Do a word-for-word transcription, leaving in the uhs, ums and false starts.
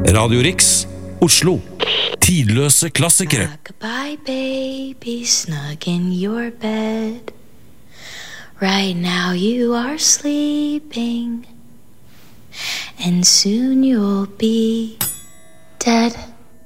Radio Rix, Oslo. Tidløse klassikere. Rock-a-bye baby, snug in your bed. Right now you are sleeping, and soon you'll be dead.